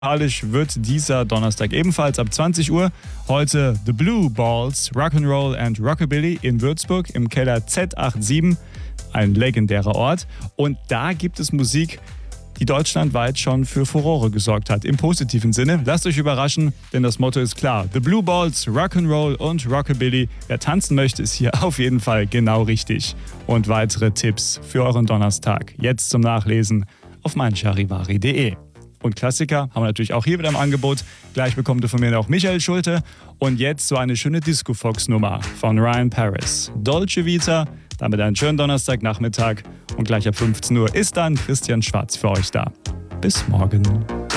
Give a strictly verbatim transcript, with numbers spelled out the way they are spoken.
Musikalisch wird dieser Donnerstag ebenfalls ab zwanzig Uhr. Heute The Blue Balls, Rock'n'Roll and Rockabilly in Würzburg im Keller Z siebenundachtzig, ein legendärer Ort. Und da gibt es Musik, die deutschlandweit schon für Furore gesorgt hat, im positiven Sinne. Lasst euch überraschen, denn das Motto ist klar. The Blue Balls, Rock'n'Roll und Rockabilly. Wer tanzen möchte, ist hier auf jeden Fall genau richtig. Und weitere Tipps für euren Donnerstag jetzt zum Nachlesen auf meincharivari punkt de. Und Klassiker haben wir natürlich auch hier wieder im Angebot. Gleich bekommt ihr von mir noch Michael Schulte. Und jetzt so eine schöne Disco-Fox-Nummer von Ryan Paris. Dolce Vita, damit einen schönen Donnerstagnachmittag. Und gleich ab fünfzehn Uhr ist dann Christian Schwarz für euch da. Bis morgen.